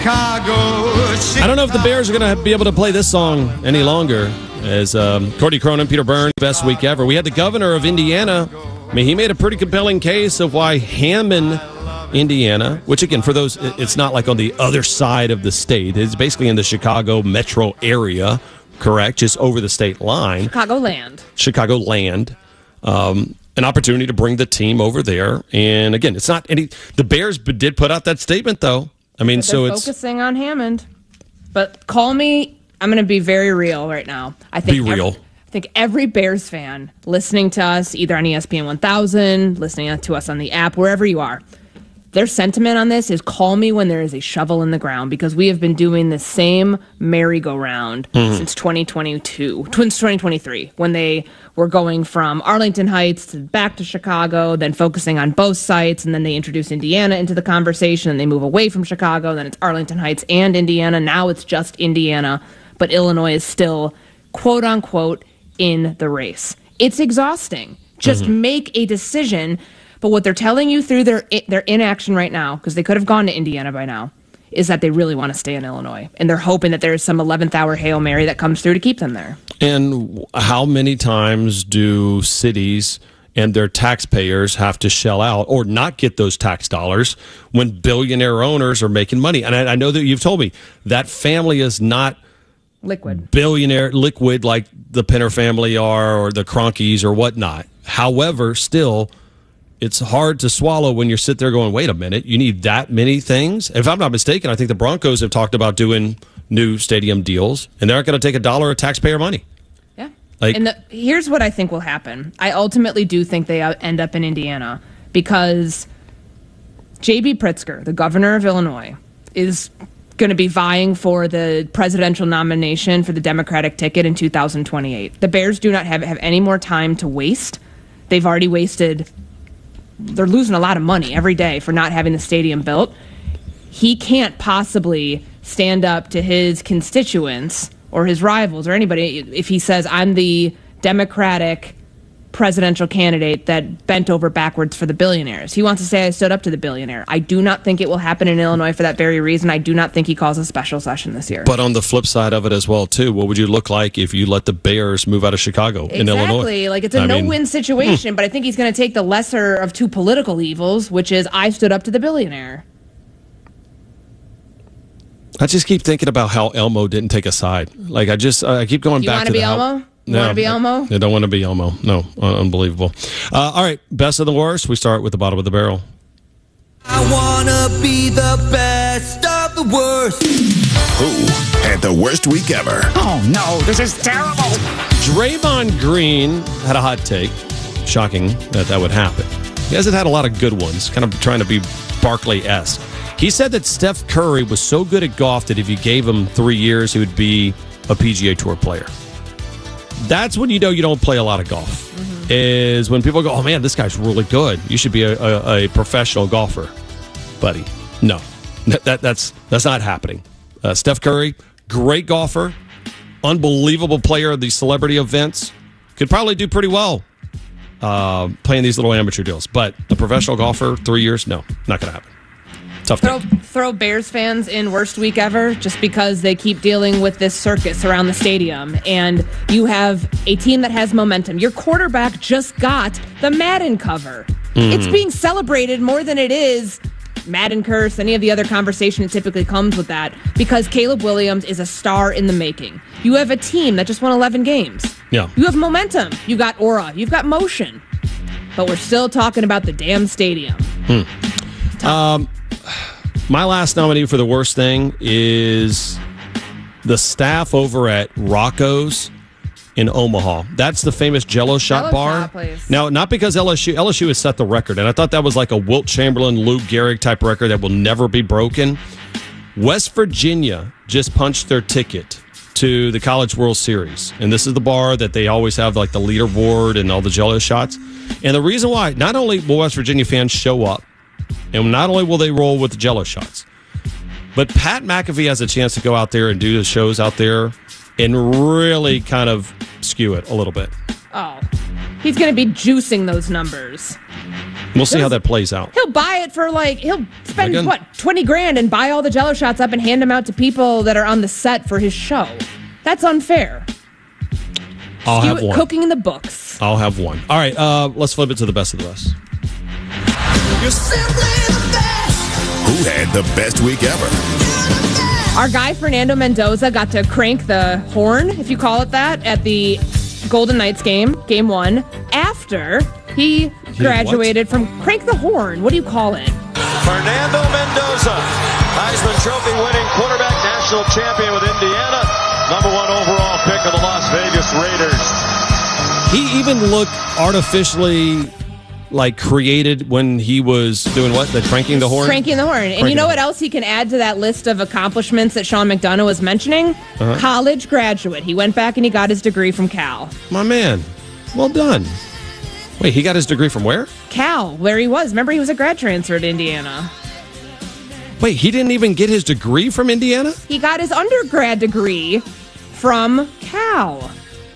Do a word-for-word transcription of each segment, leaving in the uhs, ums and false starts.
I don't know if the Bears are going to be able to play this song any longer. As um, Courtney Cronin, Peter Byrne, best week ever. We had the governor of Indiana. I mean, he made a pretty compelling case of why Hammond, Indiana, which again, for those, it's not like on the other side of the state. It's basically in the Chicago metro area, correct? Just over the state line. Chicagoland. Chicagoland. Um, an opportunity to bring the team over there. And again, it's not any. The Bears did put out that statement, though. I mean, so it's focusing on Hammond. But call me. I'm going to be very real right now. I think be real. Every, I think every Bears fan listening to us, either on E S P N one thousand, listening to us on the app, wherever you are, their sentiment on this is call me when there is a shovel in the ground, because we have been doing the same merry-go-round mm-hmm. since twenty twenty-two, since twenty twenty-three, when they were going from Arlington Heights to back to Chicago, then focusing on both sites, and then they introduce Indiana into the conversation, and they move away from Chicago, then it's Arlington Heights and Indiana. Now it's just Indiana, but Illinois is still, quote-unquote, in the race. It's exhausting. Just mm-hmm. make a decision. But what they're telling you through their their inaction right now, because they could have gone to Indiana by now, is that they really want to stay in Illinois. And they're hoping that there's some eleventh hour Hail Mary that comes through to keep them there. And how many times do cities and their taxpayers have to shell out or not get those tax dollars when billionaire owners are making money? And I, I know that you've told me that family is not liquid, billionaire liquid like the Penner family are or the Cronkies or whatnot. However, still, it's hard to swallow when you're sitting there going, wait a minute, you need that many things? If I'm not mistaken, I think the Broncos have talked about doing new stadium deals, and they're not going to take a dollar of taxpayer money. Yeah. Like, and the, here's what I think will happen. I ultimately do think they end up in Indiana because J B. Pritzker, the governor of Illinois, is going to be vying for the presidential nomination for the Democratic ticket in two thousand twenty-eight. The Bears do not have, have any more time to waste. They've already wasted... They're losing a lot of money every day for not having the stadium built. He can't possibly stand up to his constituents or his rivals or anybody if he says, I'm the Democratic presidential candidate that bent over backwards for the billionaires. He wants to say, I stood up to the billionaire. I do not think it will happen in Illinois for that very reason. I do not think he calls a special session this year. But on the flip side of it as well, too, what would you look like if you let the Bears move out of Chicago exactly. in Illinois? Exactly. Like, it's a I no-win mean, situation, hmm. but I think he's going to take the lesser of two political evils, which is I stood up to the billionaire. I just keep thinking about how Elmo didn't take a side. Like, I just, I keep going you back to be the Elmo? How, You no, want to be Elmo? I don't want to be Elmo. No, uh, unbelievable. Uh, all right, best of the worst. We start with the bottom of the barrel. I want to be the best of the worst. Who had the worst week ever? Oh, no, this is terrible. Draymond Green had a hot take. Shocking that that would happen. He hasn't had a lot of good ones, kind of trying to be Barkley-esque. He said that Steph Curry was so good at golf that if you gave him three years, he would be a P G A Tour player. That's when you know you don't play a lot of golf. Mm-hmm. Is when people go, oh man, this guy's really good. You should be a, a, a professional golfer, buddy. No, that, that that's that's not happening. Uh, Steph Curry, great golfer, unbelievable player of these celebrity events. Could probably do pretty well uh, playing these little amateur deals. But a professional golfer, three years, no, not going to happen. Tough throw, throw Bears fans in worst week ever just because they keep dealing with this circus around the stadium. And you have a team that has momentum. Your quarterback just got the Madden cover. Mm. It's being celebrated more than it is Madden curse, any of the other conversation that typically comes with that, because Caleb Williams is a star in the making. You have a team that just won eleven games. Yeah. You have momentum. You got aura. You've got motion. But we're still talking about the damn stadium. Hmm. Um... My last nominee for the worst thing is the staff over at Rocco's in Omaha. That's the famous Jello shot Jello bar. Shot place. Now, not because L S U L S U has set the record, and I thought that was like a Wilt Chamberlain, Lou Gehrig type record that will never be broken. West Virginia just punched their ticket to the College World Series, and this is the bar that they always have like the leaderboard and all the Jello shots. And the reason why, not only will West Virginia fans show up, and not only will they roll with the Jello shots, but Pat McAfee has a chance to go out there and do the shows out there and really kind of skew it a little bit. Oh, he's going to be juicing those numbers. We'll see He'll- how that plays out. He'll buy it for like, he'll spend, Again. what, twenty grand and buy all the Jell-O shots up and hand them out to people that are on the set for his show. That's unfair. I'll You- have one. Cooking in the books. I'll have one. All right, uh, let's flip it to the best of the rest. You're simply the best. Who had the best week ever? Our guy Fernando Mendoza got to crank the horn, if you call it that, at the Golden Knights game, game one, after he graduated from crank the horn. What do you call it? Fernando Mendoza, Heisman Trophy winning quarterback, national champion with Indiana, number one overall pick of the Las Vegas Raiders. He even looked artificially like created when he was doing what? The cranking the horn? Cranking the horn. And Cranking you know the what horn. else he can add to that list of accomplishments that Sean McDonough was mentioning? Uh-huh. College graduate. He went back and he got his degree from Cal. My man. Well done. Wait, he got his degree from where? Cal, where he was. Remember, he was a grad transfer to Indiana. Wait, he didn't even get his degree from Indiana? He got his undergrad degree from Cal.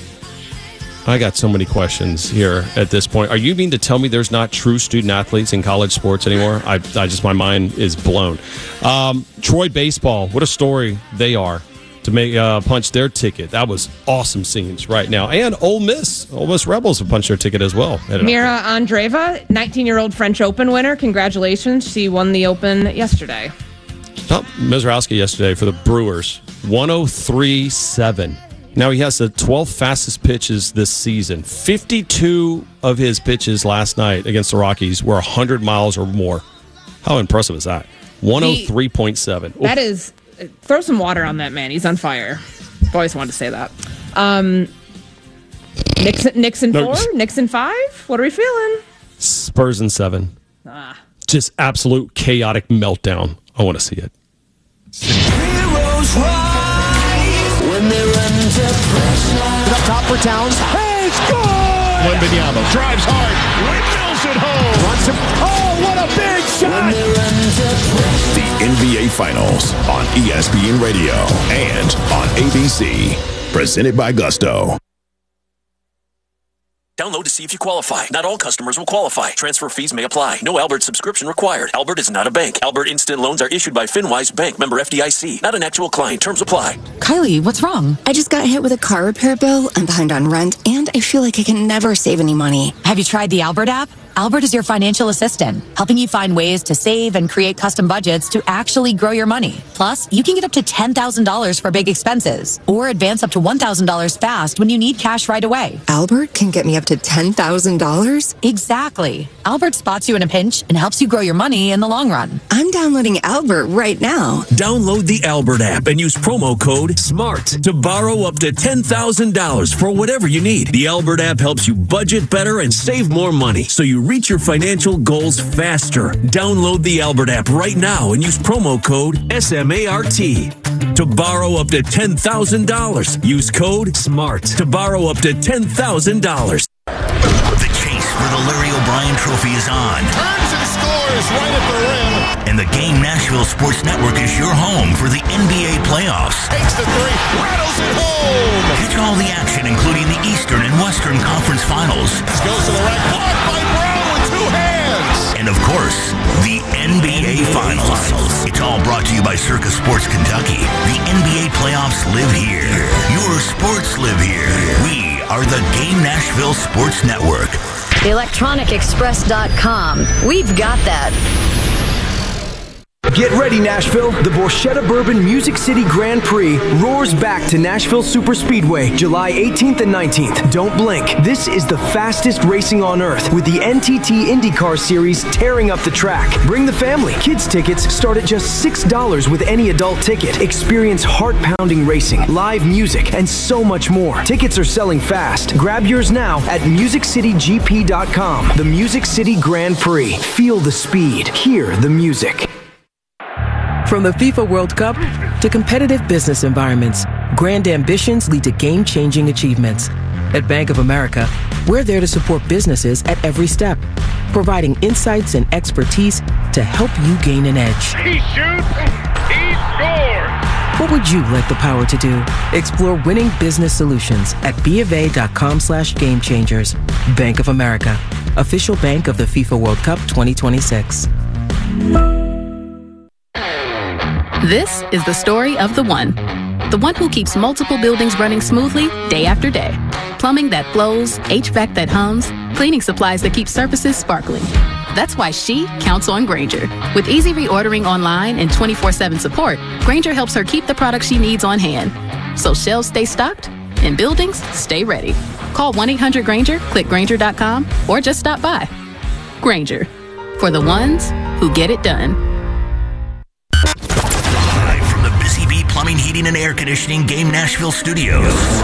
I got so many questions here at this point. Are you mean to tell me there's not true student athletes in college sports anymore? I, I just, my mind is blown. Um, Troy baseball, what a story they are to make uh, punch their ticket. That was awesome scenes right now. And Ole Miss, Ole Miss Rebels have punched their ticket as well. Mira Andreeva, nineteen-year-old French Open winner. Congratulations. She won the Open yesterday. Oh, Mizrowski yesterday for the Brewers, one oh three point seven. Now he has the twelfth fastest pitches this season. fifty-two of his pitches last night against the Rockies were one hundred miles or more. How impressive is that? one oh three point seven. That is, throw some water on that man. He's on fire. I've always wanted to say that. Um, Nixon, Nixon No. four? Nixon five? What are we feeling? Spurs in seven. Ah. Just absolute chaotic meltdown. I want to see it. Heroes rise when they're under pressure. Up top for Towns. Hey, score! Wembanyama drives hard. Windmills it home. Runs him. Oh, what a big shot! When they're under pressure. The N B A Finals on E S P N Radio and on A B C. Presented by Gusto. Download to see if you qualify. Not all customers will qualify. Transfer fees may apply. No Albert subscription required. Albert is not a bank. Albert Instant Loans are issued by FinWise Bank, member F D I C. Not an actual client. Terms apply. Kylie, what's wrong? I just got hit with a car repair bill. I'm behind on rent, and I feel like I can never save any money. Have you tried the Albert app? Albert is your financial assistant, helping you find ways to save and create custom budgets to actually grow your money. Plus, you can get up to ten thousand dollars for big expenses or advance up to one thousand dollars fast when you need cash right away. Albert can get me up to ten thousand dollars? Exactly. Albert spots you in a pinch and helps you grow your money in the long run. I'm downloading Albert right now. Download the Albert app and use promo code SMART to borrow up to ten thousand dollars for whatever you need. The Albert app helps you budget better and save more money so you reach your financial goals faster. Download the Albert app right now and use promo code SMART to borrow up to ten thousand dollars. Use code SMART to borrow up to ten thousand dollars. The chase for the Larry O'Brien Trophy is on. Turns and scores right at the rim. And the Game Nashville Sports Network is your home for the N B A playoffs. Takes the three, rattles it home. Catch all the action, including the Eastern and Western Conference Finals. This goes to the rack. Blocked by Brown with two hands. And of course, the N B A Finals. It's all brought to you by Circus Sports Kentucky. The N B A playoffs live here. Your sports live here. We are the Game Nashville Sports Network. electronic express dot com. We've got that. Get ready, Nashville. The Borchetta Bourbon Music City Grand Prix roars back to Nashville Superspeedway July eighteenth and nineteenth. Don't blink. This is the fastest racing on earth with the N T T IndyCar Series tearing up the track. Bring the family. Kids tickets start at just six dollars with any adult ticket. Experience heart-pounding racing, live music, and so much more. Tickets are selling fast. Grab yours now at music city g p dot com. The Music City Grand Prix. Feel the speed. Hear the music. From the FIFA World Cup to competitive business environments, grand ambitions lead to game-changing achievements. At Bank of America, we're there to support businesses at every step, providing insights and expertise to help you gain an edge. He shoots. He scores. What would you like the power to do? Explore winning business solutions at B of A dot com slash game changers. Bank of America. official bank of the FIFA World Cup twenty twenty-six. This is the story of the one. The one who keeps multiple buildings running smoothly day after day. Plumbing that flows, H V A C that hums, cleaning supplies that keep surfaces sparkling. That's why she counts on Grainger. With easy reordering online and twenty-four seven support, Grainger helps her keep the products she needs on hand. So shelves stay stocked and buildings stay ready. Call one eight hundred Grainger, click Grainger dot com, or just stop by. Grainger, for the ones who get it done. Plumbing, heating, and air conditioning Game Nashville Studios.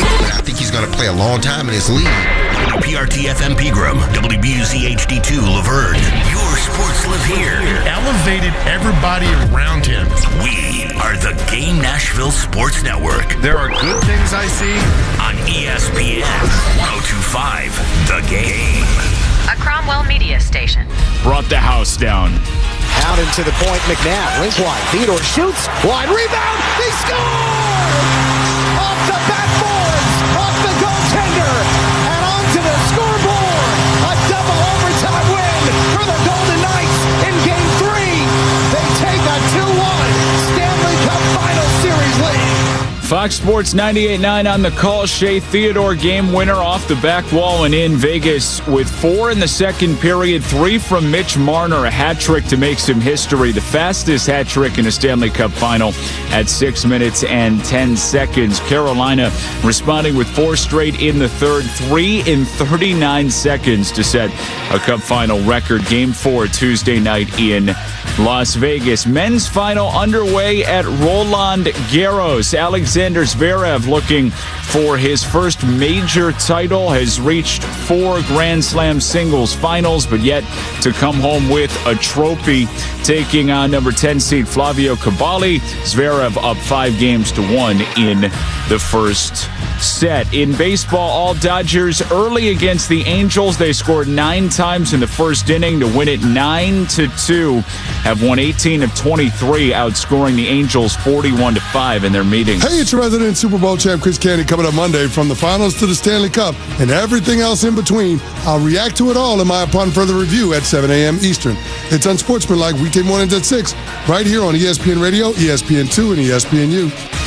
I think he's going to play a long time in this league. W P R T F M Pegram, W B U Z H D two Laverne. Your sports live here. Elevated everybody around him. We are the Game Nashville Sports Network. There are good things I see on E S P N one oh two point five. The Game. A Cromwell media station. Brought the house down. Out into the point, McNabb, link wide, Theodore shoots, wide rebound, he scores! Off the backboards, off the goaltender, and onto the scoreboard! A double overtime win for the Golden Knights in Game three! They take a two one Stanley Cup Final Series lead! Fox Sports ninety-eight point nine on the call. Shea Theodore, game winner off the back wall and in Vegas with four in the second period. Three from Mitch Marner, a hat trick to make some history. The fastest hat trick in a Stanley Cup final at six minutes and ten seconds. Carolina responding with four straight in the third. Three in thirty-nine seconds to set a Cup final record. Game four Tuesday night in Las Vegas. Men's final underway at Roland Garros. Alexander Zverev looking for his first major title, has reached four Grand Slam singles finals, but yet to come home with a trophy, taking on number ten seed Flavio Cavalli. Zverev up five games to one in the first set. In baseball, all Dodgers early against the Angels. They scored nine times in the first inning to win it nine to two. Have won eighteen of twenty-three, outscoring the Angels forty-one to five in their meetings. Hey, it's your resident Super Bowl champ Chris Candy coming up Monday. From the finals to the Stanley Cup and everything else in between, I'll react to it all in my Upon Further Review at seven a.m. Eastern. It's Unsportsmanlike weekday mornings at six, right here on E S P N Radio, E S P N two, and E S P N U.